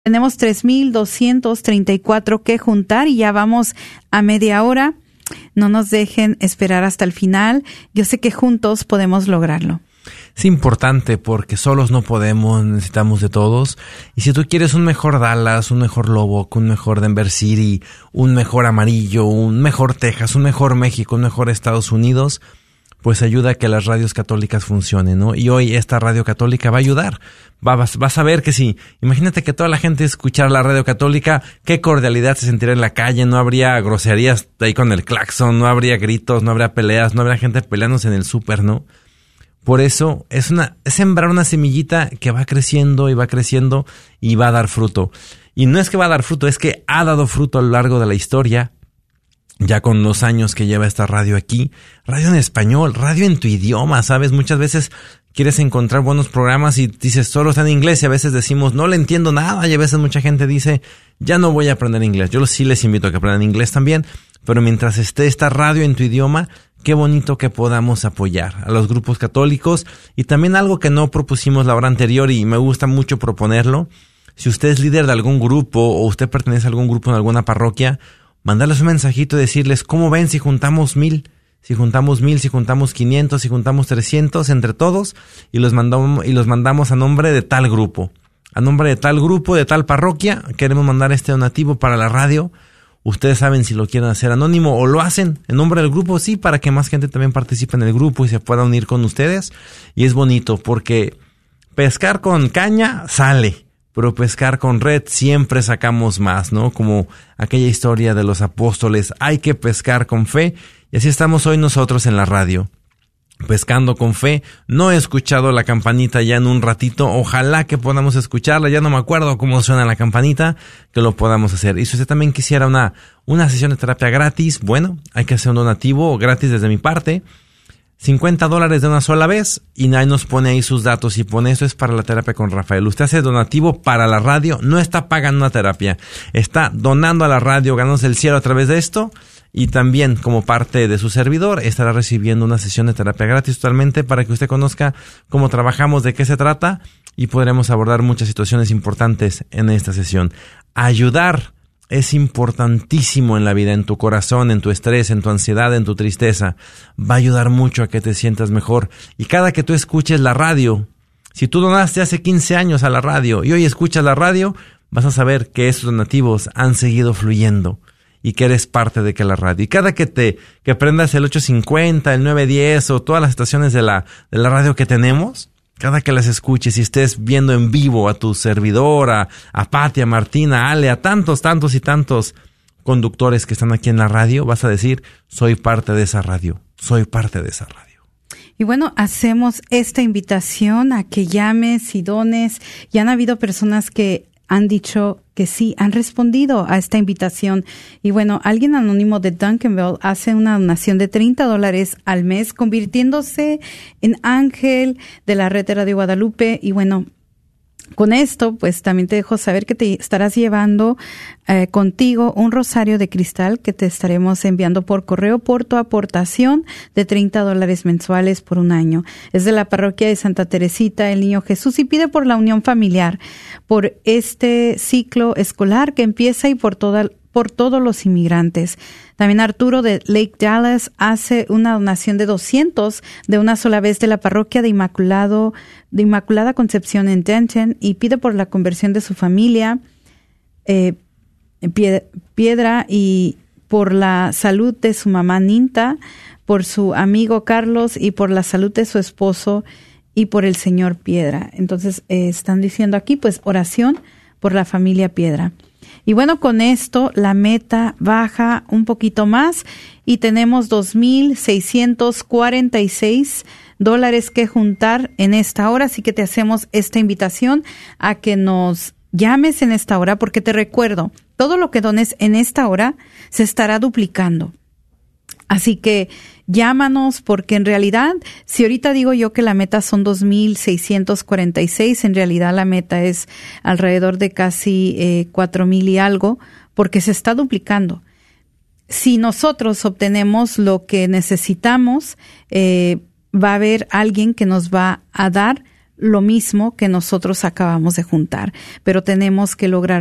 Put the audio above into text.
Tenemos 3,234 que juntar y ya vamos a media hora. No nos dejen esperar hasta el final. Yo sé que juntos podemos lograrlo. Es importante porque solos no podemos, necesitamos de todos. Y si tú quieres un mejor Dallas, un mejor Lubbock, un mejor Denver City, un mejor Amarillo, un mejor Texas, un mejor México, un mejor Estados Unidos, pues ayuda a que las radios católicas funcionen, ¿no? Y hoy esta radio católica va a ayudar. Vas a ver que sí. Imagínate que toda la gente escuchara la radio católica, qué cordialidad se sentiría en la calle, no habría groserías ahí con el claxon, no habría gritos, no habría peleas, no habría gente peleándose en el súper, ¿no? Por eso es sembrar una semillita que va creciendo y va creciendo y va a dar fruto. Y no es que va a dar fruto, es que ha dado fruto a lo largo de la historia. Ya con los años que lleva esta radio aquí, radio en español, radio en tu idioma, ¿sabes? Muchas veces quieres encontrar buenos programas y dices, solo está en inglés, y a veces decimos, no le entiendo nada, y a veces mucha gente dice, ya no voy a aprender inglés. Yo sí les invito a que aprendan inglés también, pero mientras esté esta radio en tu idioma, qué bonito que podamos apoyar a los grupos católicos. Y también algo que no propusimos la hora anterior y me gusta mucho proponerlo, si usted es líder de algún grupo o usted pertenece a algún grupo en alguna parroquia, mandarles un mensajito y decirles, ¿cómo ven si juntamos 1,000? Si juntamos 1,000, si juntamos 500, si juntamos 300 entre todos y los mandamos a nombre de tal grupo. A nombre de tal grupo, de tal parroquia, queremos mandar este donativo para la radio. Ustedes saben si lo quieren hacer anónimo o lo hacen en nombre del grupo, sí, para que más gente también participe en el grupo y se pueda unir con ustedes. Y es bonito porque pescar con caña sale, pero pescar con red siempre sacamos más, ¿no? Como aquella historia de los apóstoles, hay que pescar con fe, y así estamos hoy nosotros en la radio, pescando con fe. No he escuchado la campanita ya en un ratito, ojalá que podamos escucharla, ya no me acuerdo cómo suena la campanita, que lo podamos hacer. Y si usted también quisiera una sesión de terapia gratis, bueno, hay que hacer un donativo gratis desde mi parte, $50 de una sola vez, y ahí nos pone ahí sus datos y pone, eso es para la terapia con Rafael. Usted hace donativo para la radio, no está pagando una terapia, está donando a la radio, ganándose el cielo a través de esto, y también como parte de su servidor estará recibiendo una sesión de terapia gratis totalmente para que usted conozca cómo trabajamos, de qué se trata, y podremos abordar muchas situaciones importantes en esta sesión. Ayudar es importantísimo en la vida, en tu corazón, en tu estrés, en tu ansiedad, en tu tristeza. Va a ayudar mucho a que te sientas mejor. Y cada que tú escuches la radio, si tú donaste hace 15 años a la radio y hoy escuchas la radio, vas a saber que esos donativos han seguido fluyendo y que eres parte de que la radio. Y cada que prendas el 850, el 910 o todas las estaciones de la radio que tenemos, cada que las escuches y estés viendo en vivo a tu servidor, a Pati, a Martina, a Ale, a tantos y tantos conductores que están aquí en la radio, vas a decir, soy parte de esa radio, soy parte de esa radio. Y bueno, hacemos esta invitación a que llames y dones. Y han habido personas que han dicho que sí, han respondido a esta invitación. Y bueno, alguien anónimo de Duncanville hace una donación de $30 al mes, convirtiéndose en ángel de la red de Radio Guadalupe. Y bueno, con esto, pues también te dejo saber que te estarás llevando contigo un rosario de cristal que te estaremos enviando por correo por tu aportación de $30 mensuales por un año. Es de la parroquia de Santa Teresita, el Niño Jesús, y pide por la unión familiar, por este ciclo escolar que empieza y por todos los inmigrantes. También Arturo de Lake Dallas hace una donación de 200 de una sola vez de la parroquia de Inmaculada Concepción en Denton y pide por la conversión de su familia, Piedra, y por la salud de su mamá Ninta, por su amigo Carlos y por la salud de su esposo y por el señor Piedra. Entonces están diciendo aquí pues oración por la familia Piedra. Y bueno, con esto la meta baja un poquito más y tenemos $2,646 que juntar en esta hora. Así que te hacemos esta invitación a que nos llames en esta hora, porque te recuerdo, todo lo que dones en esta hora se estará duplicando. Así que llámanos, porque en realidad, si ahorita digo yo que la meta son 2,646, en realidad la meta es alrededor de casi 4,000 y algo, porque se está duplicando. Si nosotros obtenemos lo que necesitamos, va a haber alguien que nos va a dar lo mismo que nosotros acabamos de juntar, pero tenemos que lograr